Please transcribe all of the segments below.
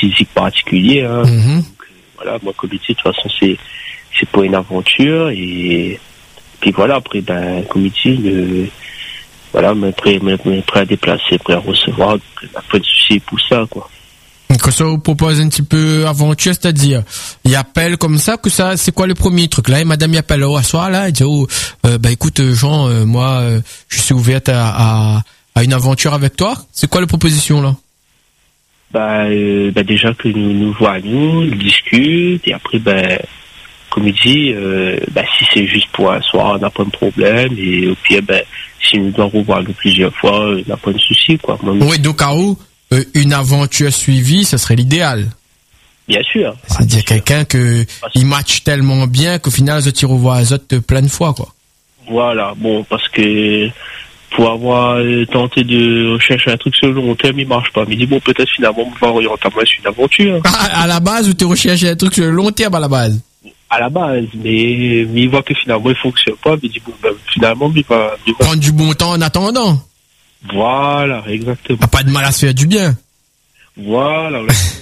physique particulier. Hein. Donc, voilà, moi, comme il dit, de toute façon, c'est pas une aventure. Et puis voilà, après, comme il dit, voilà, mais prêt à déplacer, prêt à recevoir. Donc, il n'y a pas de souci pour ça, quoi. Quand ça vous propose un petit peu aventure, c'est-à-dire, il appelle comme ça, que ça, c'est quoi le premier truc là? Et madame y appelle au soir là, elle dit écoute Jean, moi je suis ouverte à une aventure avec toi. C'est quoi la proposition là? Déjà que nous voyons, nous discute, et après comme il dit, si c'est juste pour un soir, on n'a pas de problème, et au pire si nous devons revoir plusieurs fois, on n'a pas de souci, quoi. Oui, donc à où une aventure suivie, ça serait l'idéal. Bien sûr. C'est-à-dire quelqu'un il match tellement bien qu'au final, je tire au voix les autres plein de fois, quoi. Voilà, bon, parce que pour avoir tenté de rechercher un truc sur le long terme, il marche pas. Mais il dit, bon, peut-être finalement, on va orienter moi sur une aventure. À la base, ou tu recherches un truc sur le long terme à la base? À la base, mais il voit que finalement, il fonctionne pas. Mais il dit, bon, finalement, il va prendre du bon temps en attendant. Voilà, exactement. Pas de mal à se faire du bien. Voilà.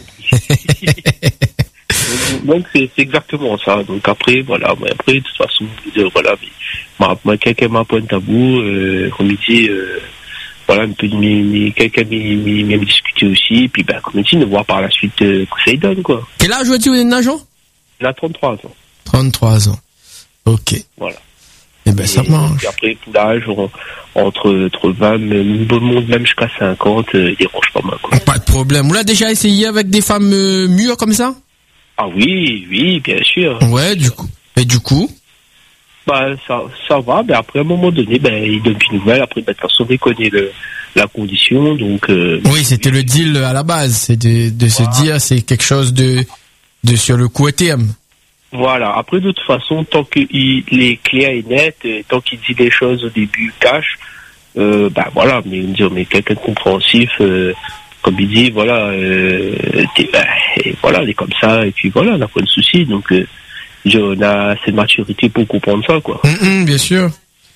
Donc c'est exactement ça. Donc après, voilà, mais après, de toute façon, voilà, mais quelqu'un m'a pointe à bout, comme il dit, voilà, quelqu'un m'a discuté aussi, puis comme il dit, de voir par la suite que ça y donne, quoi. Quel âge vous avez, Jean? Il a 33 ans. 33 ans. Ok. Voilà. Ça marche. Et après, pour l'âge, entre 20, même jusqu'à 50, il dérange pas mal, quoi. Pas de problème. Vous l'avez déjà essayé avec des femmes mûres comme ça? Ah oui, bien sûr. Ouais, du coup. Et du coup? Ça va, mais après, à un moment donné, il donne une nouvelle. Après, de toute façon, il connaît la condition, donc... oui, c'était le deal à la base. C'est de se dire, c'est quelque chose de sur le coup à terme. Voilà. Après, de toute façon, tant que les clair est net, tant qu'il dit les choses au début cash, voilà, mais quelqu'un de compréhensif, comme il dit, voilà, voilà, il est comme ça, et puis voilà, on n'a pas de souci, donc on a cette maturité pour comprendre ça, quoi. Bien sûr.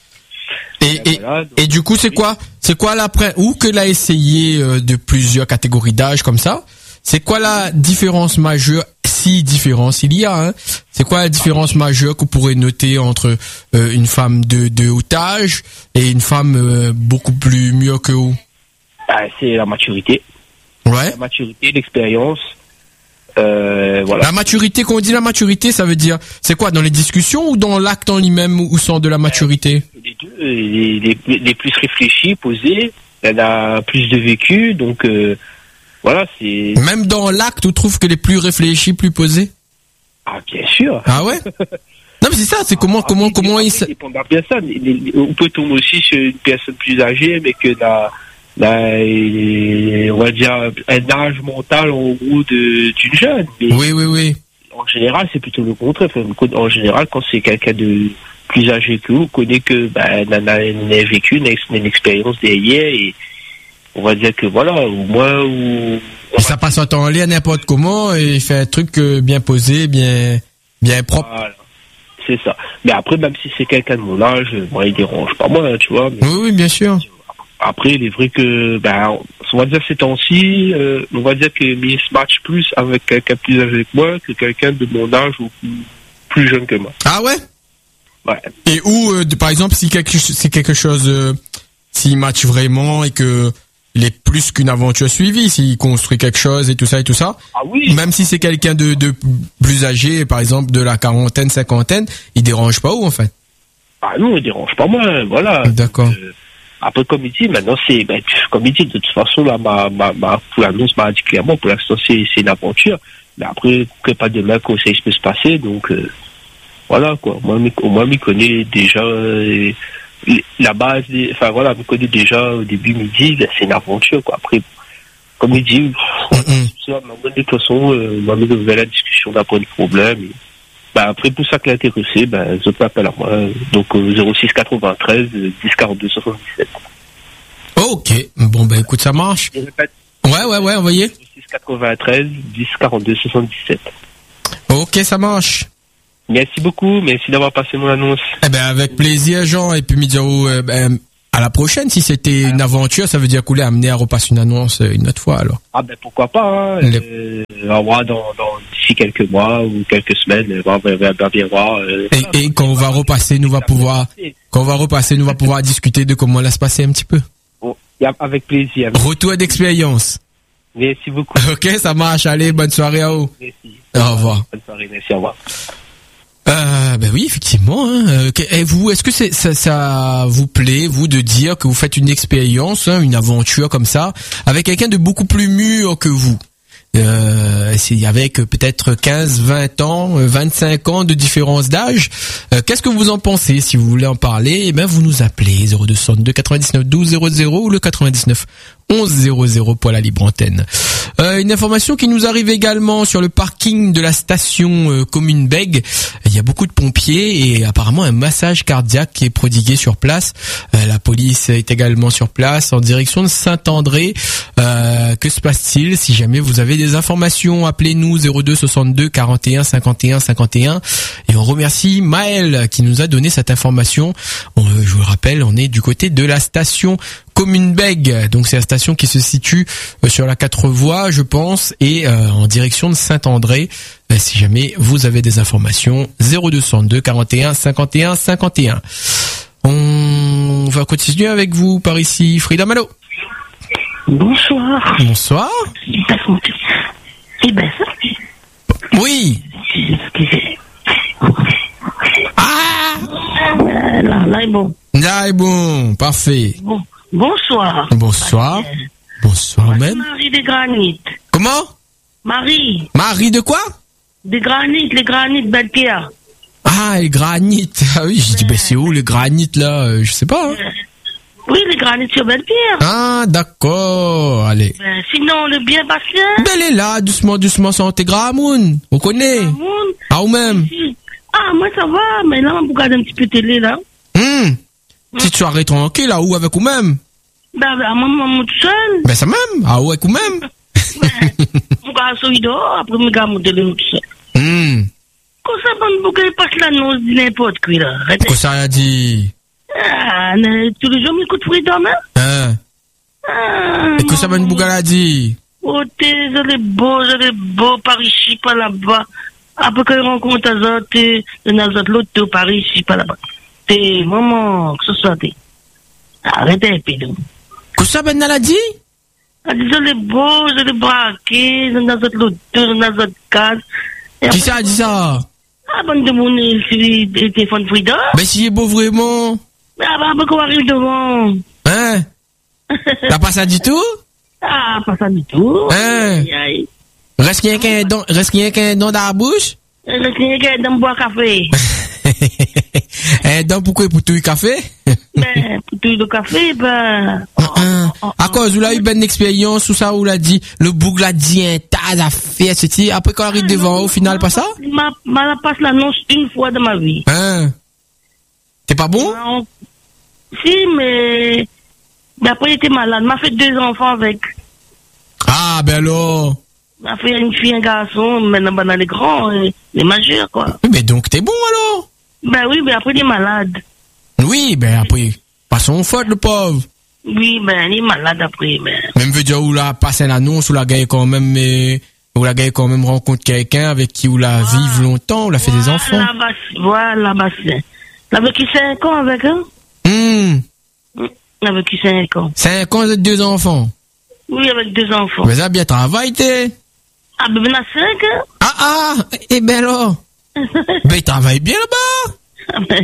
Et du coup, c'est quoi l'après, ou que l'a essayé de plusieurs catégories d'âge comme ça? C'est quoi la différence majeure, si différence il y a, hein? C'est quoi la différence majeure que vous pourrez noter entre une femme de haut âge et une femme beaucoup plus mûre que vous? C'est la maturité. Ouais. La maturité, l'expérience. Voilà. La maturité, quand on dit la maturité, ça veut dire, c'est quoi, dans les discussions ou dans l'acte en lui-même ou sans de la maturité? Les deux, les plus réfléchis, posés, elle a plus de vécu, donc voilà, c'est... Même dans l'acte, tu trouves que les plus réfléchis, plus posés? Ah, bien sûr. Ah ouais? Non, mais c'est ça, c'est comment il... Ça dépend bien ça. On peut tomber aussi sur une personne plus âgée, mais que on va dire, un âge mental, en gros, d'une jeune. Mais oui. En général, c'est plutôt le contraire. En général, quand c'est quelqu'un de plus âgé que vous, connaît que, n'a vécu une expérience derrière, et on va dire que voilà, au moins, et ça passe en temps en lien n'importe comment, et il fait un truc bien posé, bien propre. Voilà. C'est ça. Mais après, même si c'est quelqu'un de mon âge, moi, il dérange pas moi, tu vois. Mais oui, bien sûr. Après, il est vrai que, on va dire ces temps-ci, on va dire que il se match plus avec quelqu'un plus âgé que moi que quelqu'un de mon âge ou plus jeune que moi. Ah ouais? Ouais. Et où, par exemple, si c'est quelque chose, s'il match vraiment et que il est plus qu'une aventure suivie, s'il construit quelque chose et tout ça. Ah oui. Même si c'est quelqu'un de plus âgé, par exemple, de la quarantaine, cinquantaine, il dérange pas où, en fait? Ah non, il dérange pas moi, voilà. D'accord. Après, comme il dit, maintenant, comme il dit, de toute façon, là, pour l'annonce m'a dit clairement, pour l'instant, c'est une aventure. Mais après, que pas demain, que ça peut se passer, donc, voilà, quoi. Moi, me connaît déjà, la base, enfin, voilà, me connaît déjà au début, me dit, c'est une aventure, quoi. Après, comme il dit, de toute façon, on va ouvert la discussion d'après le problème. Et, après, pour ça que l'intéressé, je t'appelle à moi. Donc, 06 93 10 42 77. Ok. Bon, écoute, ça marche. Je répète. Ouais, envoyez. 06 93 10 42 77. Ok, ça marche. Merci beaucoup. Merci d'avoir passé mon annonce. Avec plaisir, Jean. Et puis, Midiaro, à la prochaine, si c'était une aventure, ça veut dire qu'on l'a amené à repasser une annonce une autre fois, alors. Pourquoi pas, hein. va voir d'ici quelques mois ou quelques semaines, on va bien voir. Et quand on va repasser, nous va pouvoir discuter de comment là se passer un petit peu. Bon, avec plaisir. Retour d'expérience. Merci beaucoup. Ok, ça marche. Allez, bonne soirée à vous. Merci. Au revoir. Bonne soirée, merci, au revoir. Ben oui, effectivement. Hein. Et vous, est-ce que ça vous plaît, vous, de dire que vous faites une expérience, une aventure comme ça, avec quelqu'un de beaucoup plus mûr que vous, c'est avec peut-être 15, 20 ans, 25 ans de différence d'âge. Qu'est-ce que vous en pensez? Si vous voulez en parler, eh ben vous nous appelez 0262 99 12 00 ou le 99 11 00 pour la libre antenne. Une information qui nous arrive également sur le parking de la station commune Bègue. Il y a beaucoup de pompiers et apparemment un massage cardiaque qui est prodigué sur place. La police est également sur place en direction de Saint-André. Que se passe-t-il? Si jamais vous avez des informations, appelez-nous 02 62 41 51 51. Et on remercie Maël qui nous a donné cette information. Je vous le rappelle, on est du côté de la station commune Bègue. Donc c'est la station qui se situe sur la 4 voies, je pense, et en direction de Saint-André. Si jamais vous avez des informations, 0202 41 51 51. On va continuer avec vous par ici, Frida Malo. Bonsoir. Bonsoir. Eh ben ça. Oui. Là est bon. Là est bon, parfait. Bon. Bonsoir. Bonsoir. Bonsoir même. Marie des granites. Comment? Marie. Marie de quoi? Des granites, les granites Belpierre. Ah, les granites. Ah oui, j'ai dit, ben c'est où les granites là? Je sais pas. Hein. Oui, les granites sur Belpierre. Ah, d'accord, allez. Ben, sinon, le bien patient. Ben elle est là, doucement, doucement, sans Gramoun. On connaît. Gramoun. Ah, ou même. Ah, moi ça va, mais là, on regarde un petit peu télé là. Petite soirée tranquille, là, ou avec ou même? Ben, à moi tout seul. Ben ça même, ah, ou avec ou même? Mon gars, il dehors, après, mon gars, mon télé tout seul. Quand ça, bon, il passe l'annonce de n'importe quoi là. Qu'est-ce que ça a dit? Ah, tous les jours, m'écoute Freedom, hein? Et que ça va une bougale a dit? Oh, je l'ai beau, par ici, par là-bas. Après qu'il rencontre les autres, l'autre, par ici, par là-bas. T'es, maman, que ce soit, t'es. Arrêtez, pédou. Que ça ben a dit? Je l'ai beau, je l'ai braqué, je l'ai l'autre, je l'ai casse. Qui ça a dit ça? Ah, bonne de mon téléphone Freedom. Ben si il est beau vraiment. Ah, bah, après qu'on arrive devant. Hein? T'as pas ça du tout? Ah, pas ça du tout. Hein? Reste rien qu'un don dans la bouche? Reste rien qu'un don boire café. Un don pourquoi pour tout le café? Ben, pour tout le café, ben. À cause où l'a eu ben expérience, ou ça, où l'a dit, le boug l'a dit un tas d'affaires, c'est après qu'on arrive devant, au final, pas ça? Ma passe l'annonce une fois dans ma vie. Hein? T'es pas bon? Non. Si, mais, d'après, il était malade. M'a fait 2 enfants avec. Ah, ben alors. M'a fait une fille, un garçon, maintenant, ben, les grands, les majeurs, quoi. Mais donc, t'es bon, alors? Ben oui, mais après, il est malade. Oui, ben après, pas son faute, le pauvre. Oui, ben, il est malade après, mais. Même veut dire, où l'a passé l'annonce, où la gars quand même, où la gars quand même rencontre quelqu'un avec qui où la vive longtemps, où la fait des enfants. Voilà, c'est. Il a vécu 5 ans avec eux? Il a vécu 5 ans. 5 ans avec 2 enfants? Oui, avec 2 enfants. Mais ça a bien travaillé, t'es? Ah, ben, il a 5 ans. Ah, eh ben alors. Ben, il travaille bien là-bas. Ah, ben.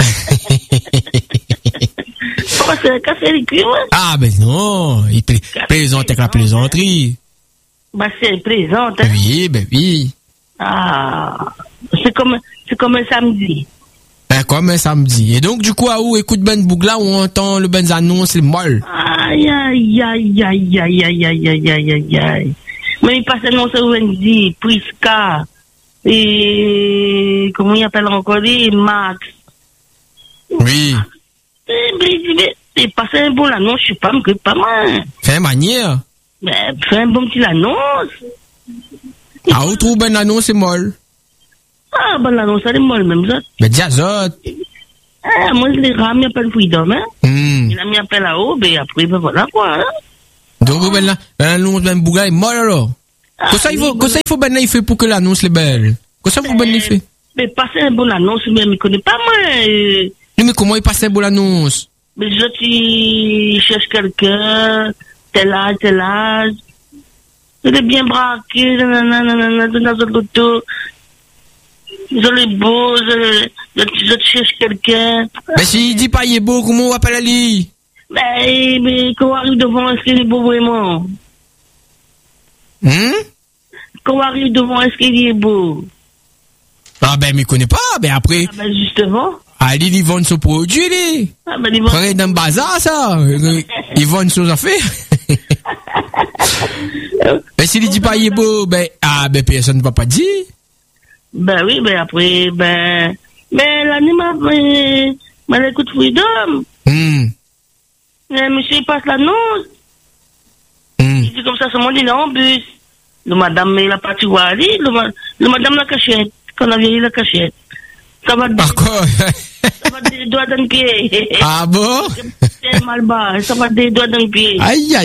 Pourquoi c'est un café les culs, ouais? Ah, ben non, il plaisante avec la plaisanterie. Bah, c'est plaisante, hein? Oui, ben oui. Ah, c'est comme un samedi. Ben, comme un samedi. Et donc, du coup, à où écoute Ben Bougla, où on entend le Ben annonce, les molles. Aïe, aïe, aïe, aïe, aïe, aïe, aïe, aïe, aïe, aïe, aïe. Mais il passe annonce au Wendy, Prisca, et, comment il appelle encore, Max. Oui. Il passe un bon annonce, je sais pas, mais pas mal. Fais une manière. Ben, fais un bon petit annonce. Ah, où trouve Ben annonce, c'est molle. Ah, ben l'annonce, elle est molle, même ça. Ben, dis à Zot. Ah, moi, je l'ai ramené, appelle Freedom, hein. Il a mis appel là-haut, ben après, ben voilà, quoi, hein. Donc, ben l'annonce, Ben Bougla est molle, alors. Qu'est-ce il faut ben il fait pour que l'annonce les belle? Qu'est-ce qu'il faut ben il fait? Mais passer un bon annonce, mais il ne connaît pas moi. Mais comment il passe un bon annonce? Mais je cherche quelqu'un, tel âge. Il est bien braqué, dans l'auto. Je l'ai beau, je cherche quelqu'un. Mais s'il dit pas il est beau, comment on appelle Ali? Mais quand on arrive devant, est-ce qu'il est beau vraiment? Quand on arrive devant, est-ce qu'il est beau? Ah ben, mais il connaît pas, ben après. Ah ben justement. Ali, ils vendent son produit, lui. Ah ben, ils vendent. Frère d'un bazar, ça. Ils vendent ses affaires. Mais s'il dit pas il est beau, ben, personne ne va pas dire. Ben oui, ben après, mais l'année m'a écoute Freedom. Monsieur, il passe l'annonce. Il dit comme ça, ce monde, il est en bus. Le madame, il a pas tu vois, le madame la cachette. Quand on a vieilli la cachette. Ça va des doigts d'un pied. Ah bon? C'est mal bas. Ça va des doigts d'un pied. Aïe.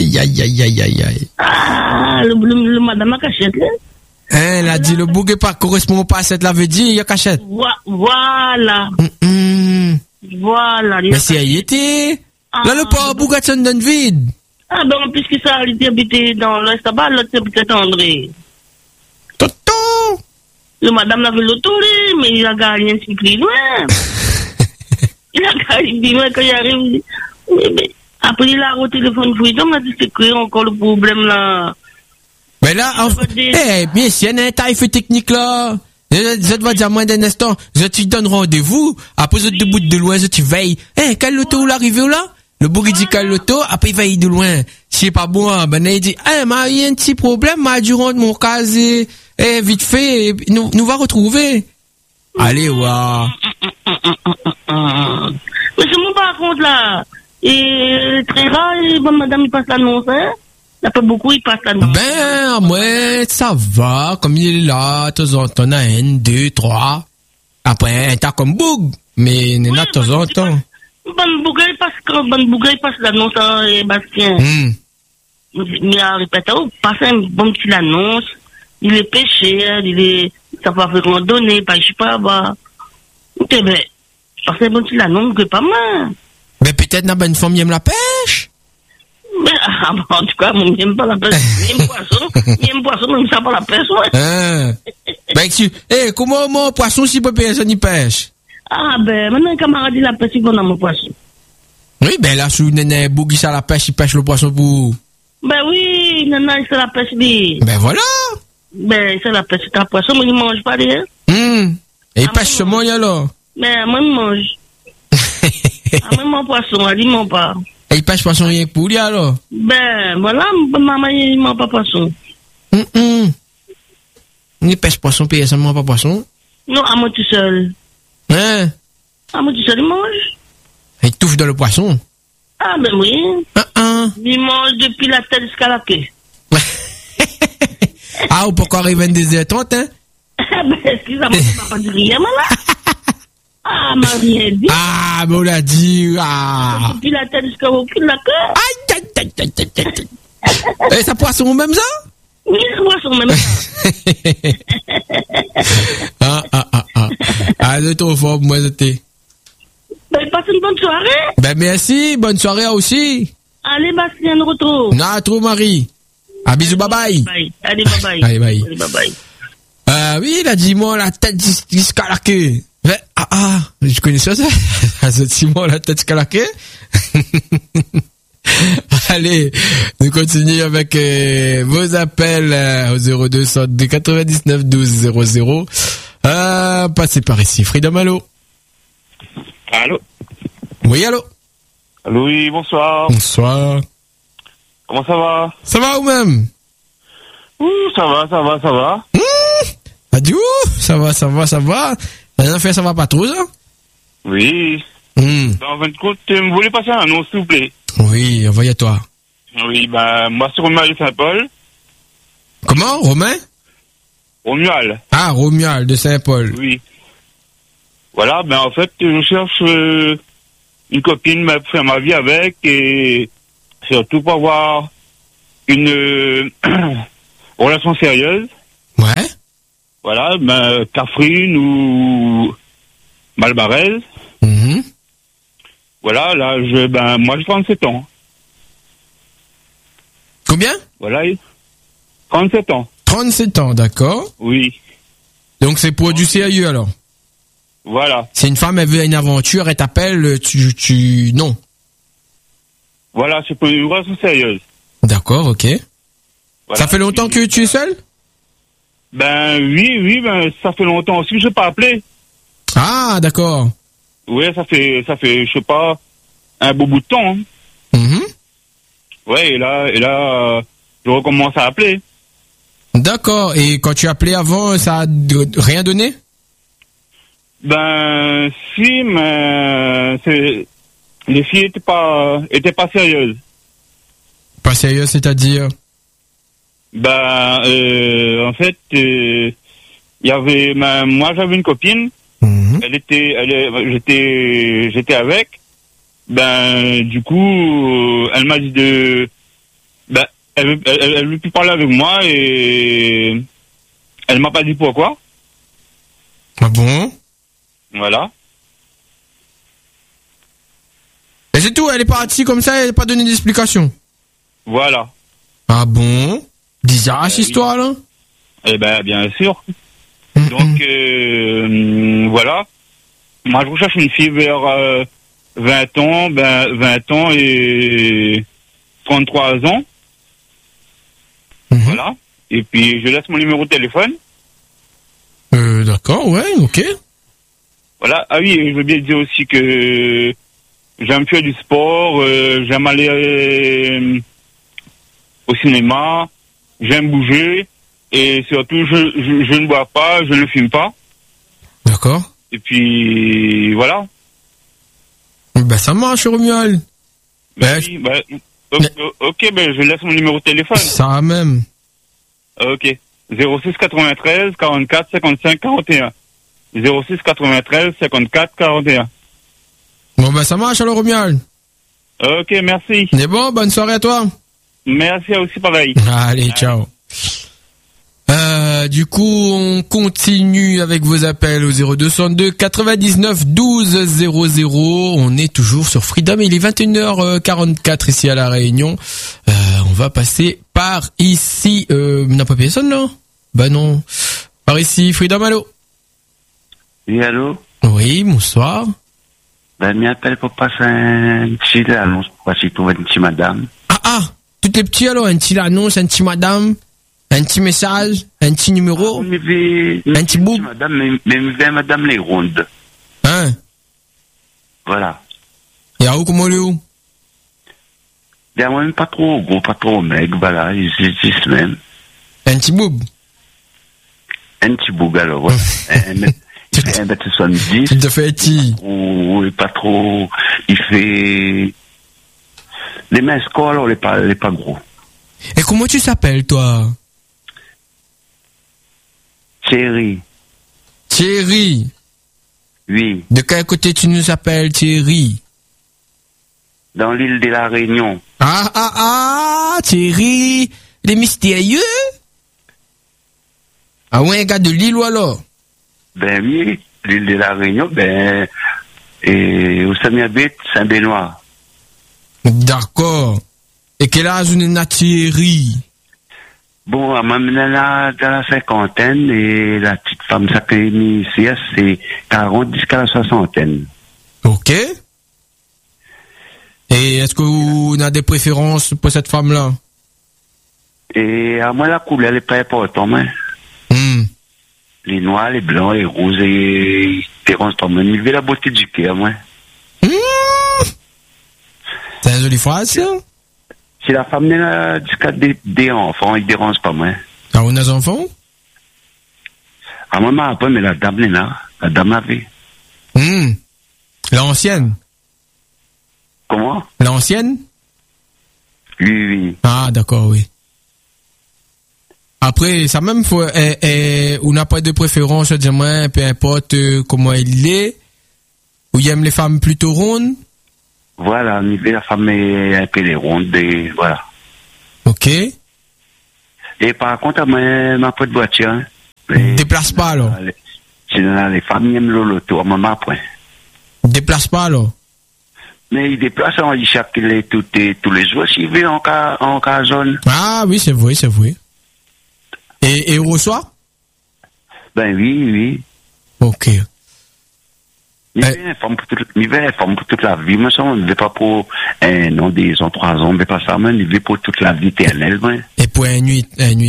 Ah, le madame la cachette, là. Elle a dit le bouquet pas correspond pas à cette la veut dire, il y a cachette. Voilà. Voilà. Mais si elle y était, là le pauvre bouquet son donne vide. Ah ben en plus que ça, il était habité dans l'Est là-bas, l'autre c'est peut-être André. Toto! Le madame l'avait l'auto, mais il a gagné un petit plus loin. Il a gagné loin quand il arrive. Mais après il a au téléphone Freedom, il a dit c'est quoi encore le problème là. Mais là, bien si il y a un tarif technique là, je te vais dire moins d'un instant, je te donne rendez-vous, après je te debout de loin, je te veille. Quel l'auto l'arrivée là? Le bourg dit quel l'auto, après il veille de loin. Si c'est pas bon, ben il dit, il y a un petit problème, durant mon casier, vite fait, nous va retrouver. Allez, waouh. Mais c'est mon par contre là, et très rare, bon madame il passe l'annonce, hein? Il n'y a pas beaucoup, il passe l'annonce. Ben, ouais, ça va, comme il est là, de temps en temps, on a 1, 2, 3. Après, t'as comme boug, mais il y en a de temps en temps. Bonne bougaille passe l'annonce à Bastien. Mais à répéter, passe un bon petit annonce. Il est pêché, ça va faire randonnée, je sais pas, ok, ben, passe un bon petit annonce, que pas mal. Mais peut-être n'a pas une femme qui aime la pêche. Mais, en tout cas, moi, j'aime pas la pêche. J'aime poisson, mais ça pas la pêche, ouais. Ben, comment mon poisson si pas personne y pêche? Ah, ben, maintenant, un camarade, il a pêché qu'on a mon poisson. Oui, ben là, sous Néné Bougui, ça la pêche, il pêche le poisson pour. Ben oui, Nana, c'est la pêche, lui. Ben voilà. Ben, c'est la pêche, c'est un poisson, mais il mange pas, rien. Et il pêche seulement, il y a là. Mais moi, il mange. Même mon poisson, il ne mange pas. Et il pêche poisson rien pour lui, alors? Ben, voilà, maman, il ne mange pas poisson. Il pêche poisson, puis il ne mange pas poisson. Non, à moi tout seul. Hein? À moi tout seul, il mange. Il touche dans le poisson. Ah, ben oui. Il mange depuis la tête jusqu'à la queue. Ou pourquoi arriver à 2h30, hein? Ben, excusez-moi, je ne pas dire rien, là. Ah, m'a rien dit. Ah, mais on l'a dit, Depuis la tête jusqu'à au cul de la queue. Aïe. Et ça poisson même ça? Oui, ça poisson même ça. De trop fort, moi, j'étais. Ben, passe une bonne soirée. Ben, merci, bonne soirée aussi. Allez, Bastien, on retrouve. Non, trop, Marie. Bisous, bye bye. Allez, bye bye. Allez, bye. Allez, bye bye. Oui, il a dit, moi, la tête jusqu'à la queue. Je connais ça. C'est Simon, la tête jusqu'à la queue. Allez, nous continuons avec vos appels au 0202 99 12 00. Passez par ici. Freedom, allô? Allô? Oui, allô? Allô, oui, bonsoir. Bonsoir. Comment ça va? Ça va ou même? Ça va. Adieu, ça va. La dernière fois, ça va pas trop, ça? Oui. En fin de compte, vous voulez passer un annonce, s'il vous plaît? Oui, envoyez à toi. Oui, moi, c'est Romuald de Saint-Paul. Comment, Romain? Romuald. Ah, Romuald de Saint-Paul. Oui. Voilà, en fait, je cherche une copine pour faire ma vie avec et surtout pour avoir relation sérieuse. Ouais. Voilà, ben, Catherine ou Malbarez. Mhm. Voilà, là, moi, j'ai 37 ans. Combien? Voilà, 37 ans. 37 ans, d'accord. Oui, Donc c'est pour du sérieux alors. voilà. C'est une femme, elle veut une aventure, elle t'appelle, non. Voilà, c'est pour une relation sérieuse. D'accord, ok. Voilà. Ça fait longtemps que tu es seul? Ben, oui, ben, ça fait longtemps aussi que je n'ai pas appelé. Ah, d'accord. Oui, ça fait, je sais pas, un beau bout de temps. Hein. Mhm. Ouais, et là, je recommence à appeler. D'accord. Et quand tu as appelé avant, ça a rien donné? Ben, si, mais les filles étaient pas sérieuses. Pas sérieux, c'est-à-dire? Ben, en fait, il y avait, moi j'avais une copine. Mhm. J'étais avec. Ben, du coup, elle m'a dit elle veut plus parler avec moi et elle m'a pas dit pourquoi. Ah bon? Voilà. Et c'est tout, elle est partie comme ça, elle n'a pas donné d'explication. Voilà. Ah bon? Bizarre cette histoire là. Eh ben, bien sûr. Mhm. Donc, voilà. Moi, je recherche une fille vers 20 ans, 20 ans et 33 ans. Mhm. Voilà. Et puis, je laisse mon numéro de téléphone. D'accord, ouais, ok. Voilà. Ah oui, et je veux bien dire aussi que j'aime faire du sport, j'aime aller au cinéma, j'aime bouger et surtout, je ne bois pas, je ne fume pas. D'accord. Et puis, voilà. Ben ça marche, Romuald. Ben, Ouais. oui, ben, ok, ben je laisse mon numéro de téléphone. Ça même. Ok. 06 93 44 55 41. 06 93 54 41. Bon ben ça marche alors, Romuald. Ok, merci. Mais bon, bonne soirée à toi. Merci à aussi pareil. Allez, ciao. Du coup, on continue avec vos appels au 0202 99 12 00. On est toujours sur Freedom. Il est 21h44 ici à La Réunion. On va passer par ici. N'a pas personne là? Bah non. Par ici, Freedom, allô? Oui, allô? Oui, bonsoir. Ben, m'appelle pour passer un petit annonce pour essayer de trouver une petite madame. Ah, toutes les petits alors, un petit annonce, un petit madame, un petit message, un petit numéro, un petit bout. Madame, mais madame les rondes. Hein? Voilà. Et à où, comment le où? Ben, moi, même pas trop gros, pas trop maigre, voilà, ils existent même. Un petit boub. Un petit boug, alors, ouais. Il fait 1m70. Tu te fais petit. Ou pas trop, il fait, les mains score, alors, les pas gros. Et comment tu s'appelles, toi? Thierry. Thierry. Oui. De quel côté tu nous appelles, Thierry? Dans l'île de la Réunion. Thierry. Les mystérieux? Ah ouais, un gars de l'île ou alors? Ben oui, l'île de la Réunion, ben, et où ça m'habite, Saint-Benoît. D'accord. Et quel âge on a, Thierry? Bon, à ma là dans la cinquantaine, et la petite femme, ça fait ici, c'est 40 jusqu'à la soixantaine. Ok. Et est-ce que vous avez des préférences pour cette femme-là? Et à moi, la couleur, elle est pas importante, hein. Les noirs, les blancs, les roses, et dérange pas moi. Il veut la beauté du cœur, moi. C'est une jolie phrase, ça? Si la femme est là jusqu'à des enfants, il dérange pas moi. Ah, on a des enfants? Ah, moi, ma mais la dame est là. La dame avait. L'ancienne? Comment? L'ancienne? Oui. Ah, d'accord, oui. Après, ça même, on n'a pas de préférence, dire moi, peu importe comment il est, ou il aime les femmes plutôt rondes. Voilà, la femme est un peu les rondes, et voilà. Ok. Et par contre, ma pas de voiture. Hein. Déplace pas, alors. C'est dans les familles, aiment le loto, maman, après. Déplace pas, alors. Mais il déplace en chaque tous les jours, s'il veut, en cas zone. Ah, oui, c'est vrai. Et il reçoit? Ben oui. Ok. Il est informé pour toute la vie, mais ça, on ne veut pas pour 1 an, 2 ans, 3 ans, on ne veut pas ça, mais on veut pour toute la vie éternelle, ouais. Et pour une nuit? Une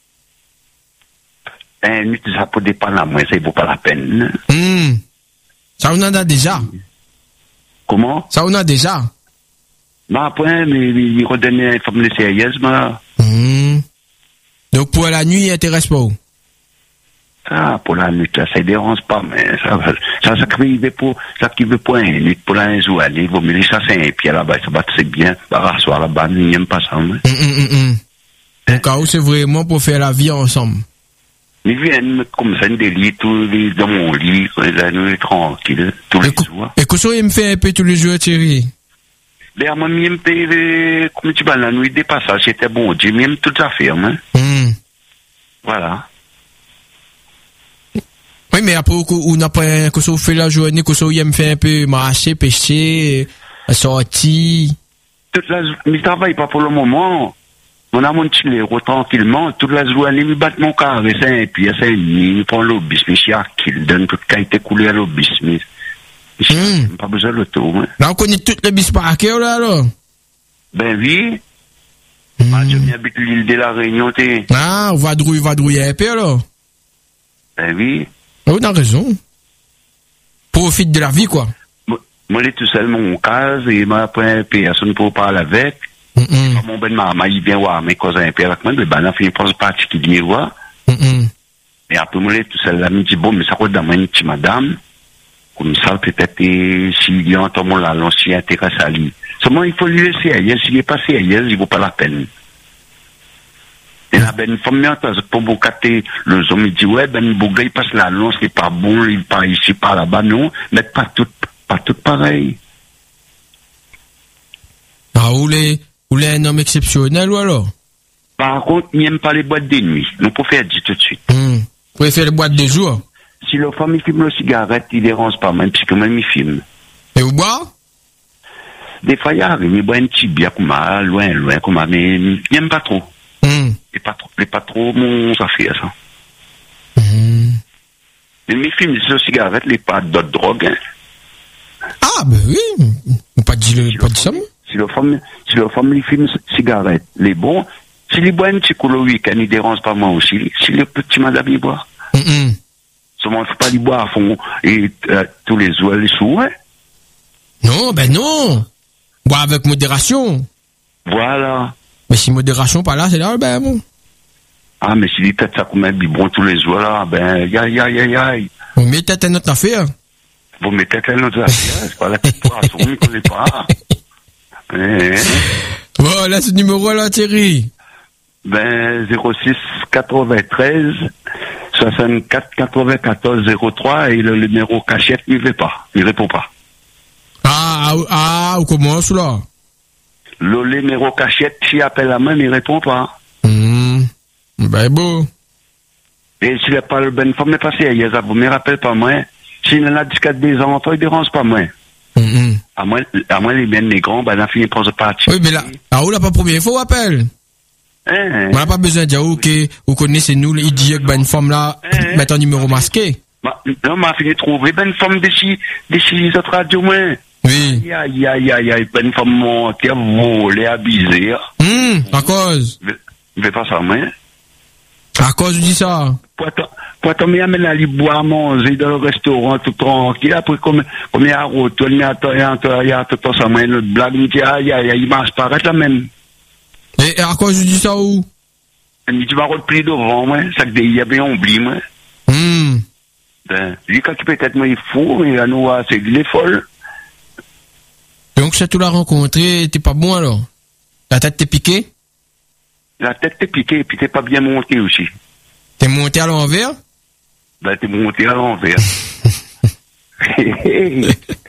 nuit, ça peut dépendre à moi, ça ne vaut pas la peine. Ça, on en a déjà. Comment? Ça, on a déjà. Bah, après, mais il redonnait informe les sérieuses, bah. Donc, pour la nuit, il intéresse pas où? Ah, pour la nuit, là, ça ne dérange pas, mais ça qui veut pour 1 nuit, pour la jour, aller, vaut mieux ça, c'est un pied là-bas, ça va très bien, bah, rasseoir là-bas, il n'aime pas ça, mais. Au cas où c'est vraiment pour faire la vie ensemble. Ils viennent comme ça, des lits, dans mon lit, la nuit tranquille, tous les jours. Et que ça, il me fait un peu tous les jours, Thierry? Mais à moi, il me fait, comme tu vas la nuit des passages, c'était bon Dieu, même toutes les affaires, hein. Voilà. Oui, mais après, on n'a pas, que ça fait la journée, que ça, il me fait un peu marcher, pêcher, sortir. Mais je travaille pas pour le moment. On a mon petit héros tranquillement, toute la journée, il me bat mon carré, c'est un pied, c'est une, il prend l'obisme, il qu'il donne toute qualité coulée à l'obisme. Pas besoin de l'auto, hein. Là, on connaît toutes les bis par cœur, là, alors. Ben oui. Je m'habite l'île de la Réunion, t'es. Ah, on va drouiller un peu, alors. Ben oui. Oh, on a raison. Profite de la vie, quoi. Moi, il est tout seul, mon cas, et moi, après, personne pour parler avec. Mon ben maman, il vient voir mes cousins et avec moi, le ben, il pense particulier, voir. Et après, moi, il est tout seul, là, il me dit, bon, mais ça coûte dans ma petite madame. Comme ça, peut-être, s'il y a un moment là, l'on s'y intéresse à lui. Seulement, il faut lui laisser ailleurs. S'il est passé ailleurs, il vaut pas la peine. Et là, ben, une femme, pour vous capter, le homme, il dit, ouais, ben, le gars, il passe la lance, c'est pas bon, il part ici, par là-bas, non, mais pas tout pareil. Ah, vous voulez un homme exceptionnel, ou alors? Par contre, il n'aime pas les boîtes de nuit. Nous pouvons faire dire tout de suite. Vous pouvez faire les boîtes de jour? Si la femme, il fume la cigarette, il dérange pas, même, puisque même, il fume. Et vous boire? Des fois, il arrive, il boit un petit bière, comme ça, loin, comme ça, mais il n'aime pas trop. Il n'est pas trop mon affaire, ça. Mais il fume la cigarette, il n'est pas d'autres drogues, hein. Ah, ben oui. Pas dit ça. Si la femme, il fume la cigarette, il est bon. S'il boit un petit coup le week-end, il dérange pas moi aussi. Si le petit madame, il boit. Seulement, il ne faut pas lui boire à fond, et tous les jours, les sous, hein. Non, ben non. Boire avec modération. Voilà. Mais si modération pas là, c'est là, ben bon. Ah, mais s'il est ça comme un biberon tous les jours, là, ben, aïe. Vous mettez à notre affaire. Vous mettez à notre affaire, c'est pas la petite poisson, on ne connaît pas. Bon, là, ce numéro-là, Thierry. Ben, 06 93 64 94 03 et le numéro cachette, il répond pas. Ah, on commence là. Le numéro cachette, s'il appelle la main, il répond pas. Ben bon. Et s'il n'a pas le bonne forme, mais passé ailleurs, ça vous me rappelle pas moi. S'il en a 14 des enfants, il dérange pas moi. À moins les bien les grands, ben, la fille prend ce parti. Oui, mais là, on l'a pas première fois, appelle. On n'a pas besoin de dire, ok, vous connaissez nous, il dit que ben, une femme là, met un numéro masqué. Non, m'a fini de trouver, ben, une femme d'ici, autres radios, moi. Oui. Aïe, ben, une femme montée, volée, abusée. À cause. Je vais pas ça, moi. À cause, je dis ça. Pour tomber à aller boire, manger dans le restaurant, tout tranquille. Après, comme il y a un retour, il y a tout ça, moi, notre blague, il dit, il marche pas, arrête là même. Et à cause, je dis ça où? Il dit, tu vas repli devant, moi. Ça que il y avait oublié, moi. Ben, lui, quand il peut-être, moi, il est fou, mais là, nous, c'est il est folle. Donc, si tu l'as rencontré, t'es pas bon alors? La tête t'est piquée? La tête t'est piquée, et puis t'es pas bien monté aussi. T'es monté à l'envers? Ben, t'es monté à l'envers.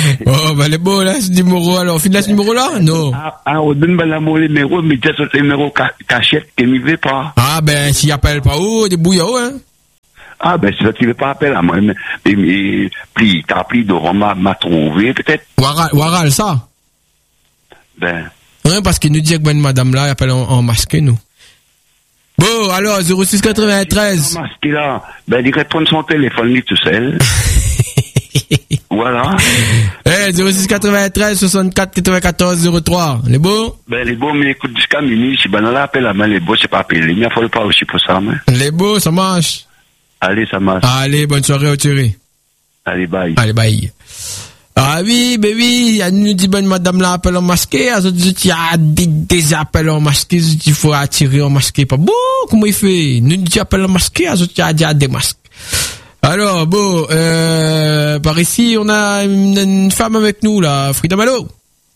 Oh, bah, les beaux, là, ce numéro, alors, on finit là, ce numéro-là? Non. On donne la mon numéro, mais c'est ce numéro cachette qui ne veut pas. Ah, ben, s'il appelle pas où, des bouillots, hein? Ah, ben, si tu veux pas appeler à moi, mais, t'as appelé de Roma, m'a trouvé, peut-être. Waral, ça? Ben. Ouais, parce qu'il nous dit que ben, madame là, elle appelle en masqué, nous. Bon, alors, 0693. En masqué, là. Ben, il répond son téléphone, lui, tout seul. Voilà. 0693 64 94 03. Les beaux? Ben, les beaux, mais écoute, jusqu'à minuit, si ben, on l'appelle à main, les beaux, c'est pas appelé. Il n'y a pas aussi pour ça, mais. Les beaux, ça marche. Allez, ça marche. Allez, bonne soirée au Thierry. Allez, bye. Allez, bye. Ah oui, ben oui, elle nous dit, ben, madame là, appelle en masqué, elle dit, il y a des appels en masqué, il faut attirer en masqué, pas bon, comment il fait? Nous dit, appelle en masqué, elle dit, il y a des masques. Alors, bon, par ici, on a une femme avec nous, là, Frida Malo.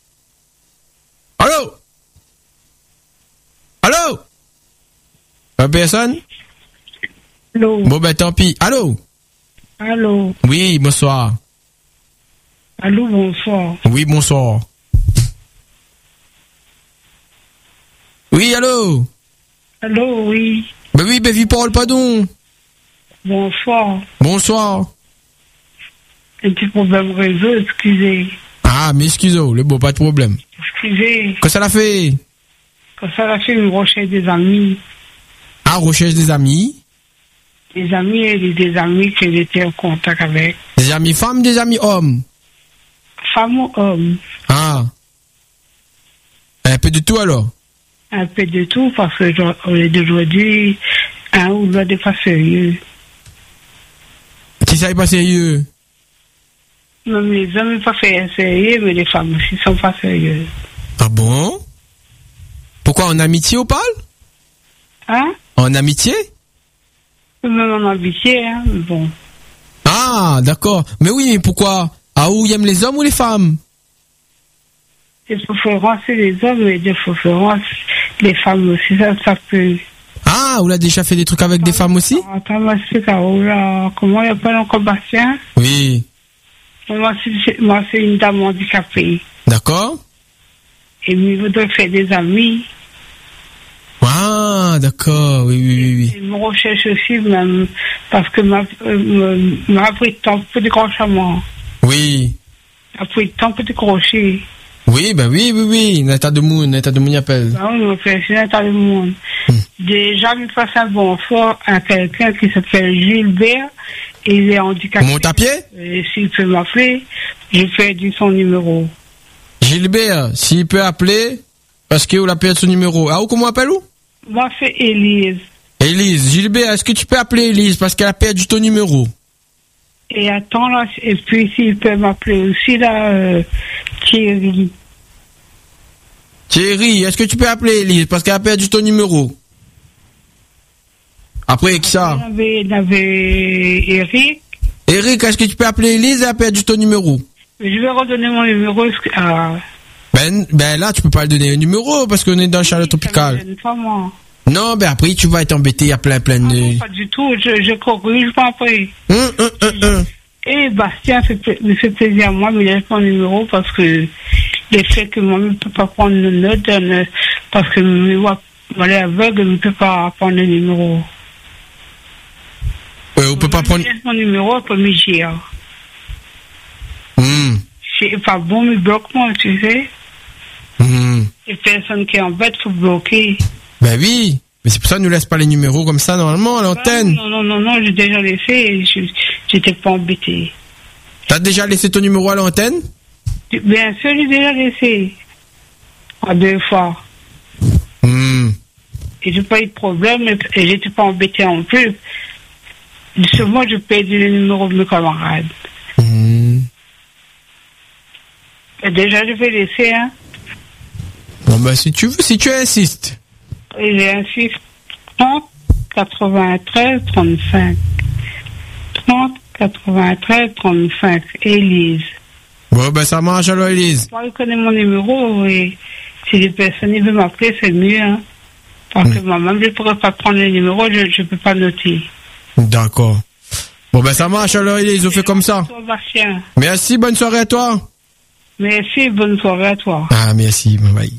Allô? Allô? Pas personne? Allô? Bon, ben, tant pis. Allô? Allô? Oui, bonsoir. Allô, bonsoir. Oui, bonsoir. Oui, allô? Allô, oui. Ben oui, ben, parle pas donc. Bonsoir. Bonsoir. Un petit problème réseau, excusez. Ah, mais excusez-moi, le beau, pas de problème. Excusez. Qu'est-ce que ça l'a fait? Quand ça a fait une recherche des amis. Ah, recherche des amis? Des amis et des amis que j'étais en contact avec. Des amis femmes, des amis hommes? Femmes ou hommes. Ah. Un peu de tout alors? Un peu de tout, parce que d'aujourd'hui, un ou l'autre n'est pas sérieux. Qui ça est pas sérieux? Non, mais les hommes ne sont pas sérieux, mais les femmes aussi ne sont pas sérieuses. Ah bon? Pourquoi, en amitié on parle? Hein? En amitié? Même en amitié, hein, mais bon. Ah, d'accord. Mais oui, mais pourquoi? Ah, où ils aiment les hommes ou les femmes? Des préférences, c'est les hommes, mais des préférences, les femmes aussi, ça peut. Ah, vous l'avez déjà fait des trucs avec des femmes aussi? Attends, moi, c'est comment il appelle encore Bastien? Oui. Moi, c'est une dame handicapée. D'accord. Et il voudrait faire des amis. Ah, d'accord, oui. Je me recherche aussi, même, parce que m'a pris de temps pour décrochement. Oui. M'a pris de temps pour décrocher. Oui, ben oui. Nata de Moon appelle. Ah oui, c'est Nata de Moon. Déjà, il passe un bonsoir à quelqu'un qui s'appelle Gilbert. Et il est handicapé. Monte à pied? S'il peut m'appeler, je fais du son numéro. Gilbert, s'il peut appeler, parce que vous l'a perdu son numéro. Ah, ou comment appelle où? Moi, c'est Élise. Élise, Gilbert, est-ce que tu peux appeler Élise parce qu'elle a perdu ton numéro? Et attends, là, et puis s'il peut m'appeler aussi, là, Thierry. Thierry, est-ce que tu peux appeler Élise parce qu'elle a perdu ton numéro? Après, qui ça? Il y avait Eric. Eric, est-ce que tu peux appeler Élise? Elle a perdu ton numéro. Je vais redonner mon numéro. Ben là, tu peux pas le donner un numéro parce qu'on est dans le chalet tropical. Non, ben après, tu vas être embêté, il y a plein de... Non, pas du tout, je corrige pas après. Et Bastien me fait plaisir à moi, mais il a pas mon numéro parce que le fait que moi, je ne peux pas prendre le note, parce que moi, elle est aveugle, je ne peux pas prendre le numéro. On peut pas prendre... mon numéro, pour me gérer. C'est pas bon, mais bloque-moi, tu sais. Les personnes qui embêtent, faut bloquer. Ben oui, mais c'est pour ça qu'on ne nous laisse pas les numéros comme ça, normalement, à l'antenne. Non, j'ai déjà laissé et j'étais pas embêté. T'as déjà laissé ton numéro à l'antenne? Bien sûr, j'ai déjà laissé. À 2 fois. Et j'ai pas eu de problème et j'étais pas embêté non plus. Seulement, je perdu le numéro de mes camarades. Et déjà, je vais laisser, hein. Bon, ben, si tu veux, si tu insistes. Et j'insiste. 30 93 35. 30 93 35. Élise. Bon, ben, ça marche alors, Élise. Moi, je connais mon numéro et si les personnes veulent m'appeler, c'est mieux, hein. Parce que moi-même, je ne pourrais pas prendre le numéro, je ne peux pas noter. D'accord. Bon, ben, ça marche alors, Élise, on fait comme ça. Merci, bonne soirée à toi. Merci, bonne soirée à toi. Ah, merci, bye.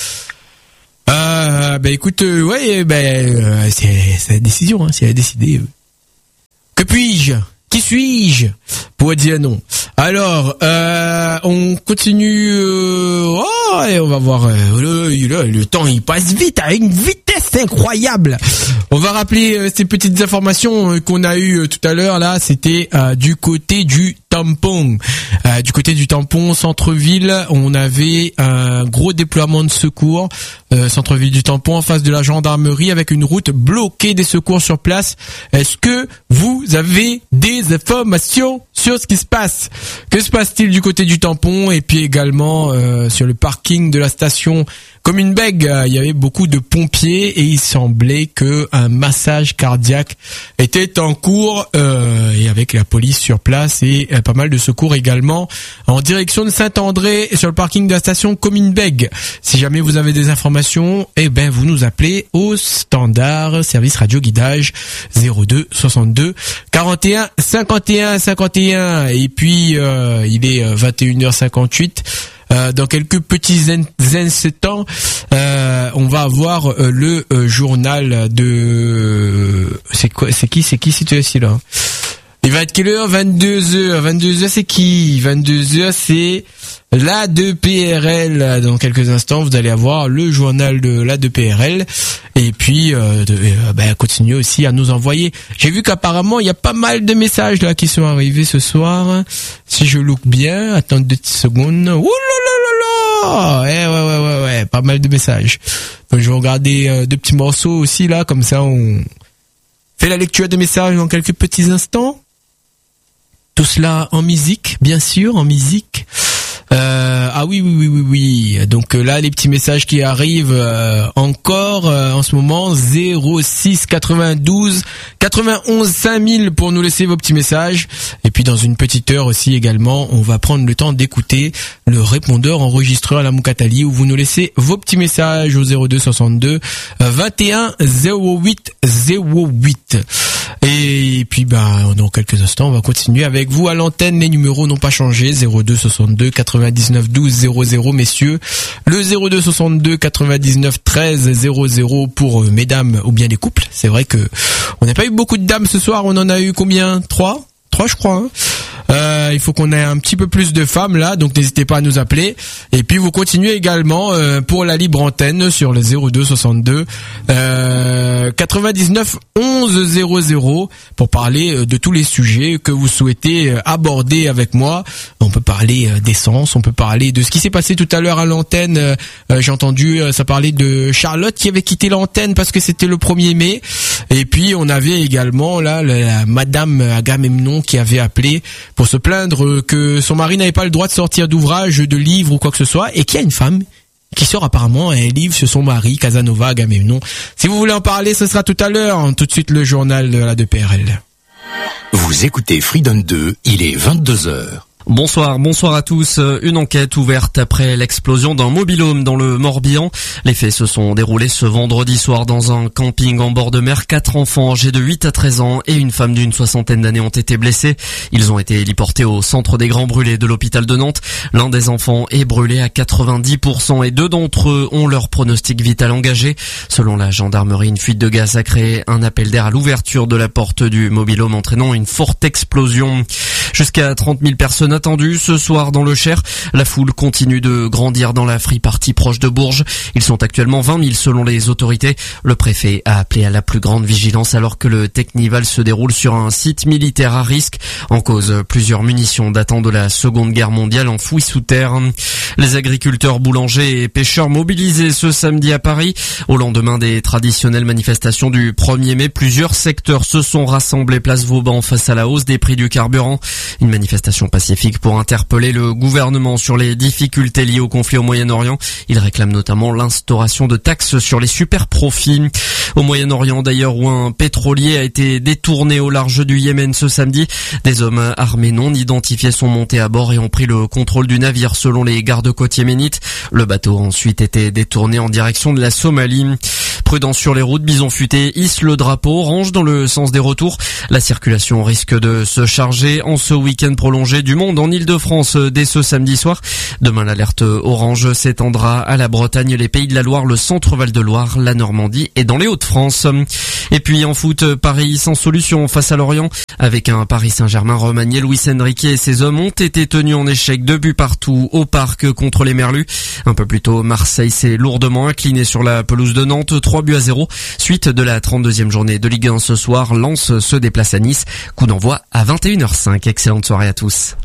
Écoute, c'est la décision, hein, c'est à décider. Que puis-je? Qui suis-je pour dire non? Alors, on continue. Et on va voir. Le temps il passe vite à une vitesse incroyable. On va rappeler ces petites informations qu'on a eues tout à l'heure. Là, c'était du côté du tampon. Du côté du tampon, centre-ville, on avait un gros déploiement de secours. Centre-ville du tampon, en face de la gendarmerie, avec une route bloquée, des secours sur place. Est-ce que vous avez des informations sur ce qui se passe? Que se passe-t-il du côté du tampon? Et puis également sur le parking de la station Commune Bègue, il y avait beaucoup de pompiers et il semblait que un massage cardiaque était en cours et avec la police sur place et pas mal de secours également en direction de Saint-André sur le parking de la station Commune Bègue. Si jamais vous avez des informations, vous nous appelez au standard service radio guidage 02 62 41 51 51 et puis il est 21h58. Dans quelques petits instants, on va avoir le journal de... C'est qui celui-là? Il va être quelle heure? 22h. 22h, c'est qui? 22h, c'est l'A2PRL. Dans quelques instants, vous allez avoir le journal de l'A2PRL. Et puis, continuez aussi à nous envoyer. J'ai vu qu'apparemment, il y a pas mal de messages là qui sont arrivés ce soir. Si je look bien, attends 2 petites secondes. Ouh là là là là! Ouais, pas mal de messages. Donc, je vais regarder 2 petits morceaux aussi là, comme ça on fait la lecture des messages dans quelques petits instants. Tout cela en musique, bien sûr, en musique. Oui. Donc là, les petits messages qui arrivent encore en ce moment, 06 92 91 5000 pour nous laisser vos petits messages. Et puis dans une petite heure aussi également, on va prendre le temps d'écouter le répondeur enregistreur à la Moukatali où vous nous laissez vos petits messages au 02 62 21 08 08. Et puis dans quelques instants, on va continuer avec vous à l'antenne. Les numéros n'ont pas changé, 02 62 99 12 00 messieurs, le 02 62 99 13 00 pour mesdames ou bien les couples. C'est vrai que on n'a pas eu beaucoup de dames ce soir, on en a eu combien? 3 je crois, hein. Il faut qu'on ait un petit peu plus de femmes là, donc n'hésitez pas à nous appeler. Et puis vous continuez également pour la libre antenne sur le 02 62 99 11 00 pour parler de tous les sujets que vous souhaitez aborder avec moi. On peut parler d'essence, on peut parler de ce qui s'est passé tout à l'heure à l'antenne. J'ai entendu ça parler de Charlotte qui avait quitté l'antenne parce que c'était le 1er mai. Et puis on avait également là la Madame Agamemnon qui avait appelé pour se plaindre que son mari n'avait pas le droit de sortir d'ouvrage, de livres ou quoi que ce soit, et qu'il y a une femme qui sort apparemment un livre sur son mari, Casanova Agamemnon. Si vous voulez en parler, ce sera tout à l'heure. Tout de suite le journal de la 2PRL. Vous écoutez Freedom 2, il est 22h. Bonsoir à tous. Une enquête ouverte après l'explosion d'un mobil-home dans le Morbihan. Les faits se sont déroulés ce vendredi soir dans un camping en bord de mer. 4 enfants âgés de 8 à 13 ans et une femme d'une 60aine d'années ont été blessés. Ils ont été héliportés au centre des grands brûlés de l'hôpital de Nantes. L'un des enfants est brûlé à 90% et 2 d'entre eux ont leur pronostic vital engagé. Selon la gendarmerie, une fuite de gaz a créé un appel d'air à l'ouverture de la porte du mobil-home entraînant une forte explosion. Jusqu'à 30 000 personnes attendues ce soir dans le Cher. La foule continue de grandir dans la free-party proche de Bourges. Ils sont actuellement 20 000 selon les autorités. Le préfet a appelé à la plus grande vigilance alors que le Technival se déroule sur un site militaire à risque. En cause, plusieurs munitions datant de la Seconde Guerre mondiale enfouies sous terre. Les agriculteurs, boulangers et pêcheurs mobilisés ce samedi à Paris. Au lendemain des traditionnelles manifestations du 1er mai, plusieurs secteurs se sont rassemblés place Vauban face à la hausse des prix du carburant. Une manifestation pacifique pour interpeller le gouvernement sur les difficultés liées au conflit au Moyen-Orient. Il réclame notamment l'instauration de taxes sur les super-profits. Au Moyen-Orient d'ailleurs, où un pétrolier a été détourné au large du Yémen ce samedi. Des hommes armés non identifiés sont montés à bord et ont pris le contrôle du navire selon les gardes-côtes yéménites. Le bateau a ensuite été détourné en direction de la Somalie. Prudence sur les routes, Bison Futé hisse le drapeau orange dans le sens des retours. La circulation risque de se charger en ce week-end prolongé du monde en Ile-de-France dès ce samedi soir. Demain, l'alerte orange s'étendra à la Bretagne, les Pays de la Loire, le centre-Val de Loire, la Normandie et dans les Hauts-de-France. Et puis en foot, Paris sans solution face à Lorient. Avec un Paris Saint-Germain remanié, Luis Enrique et ses hommes ont été tenus en échec 2 buts partout au Parc contre les Merlus. Un peu plus tôt, Marseille s'est lourdement incliné sur la pelouse de Nantes, 3-0. Suite de la 32e journée de Ligue 1 ce soir, Lens se déplace à Nice. Coup d'envoi à 21h05. Excellente soirée à tous.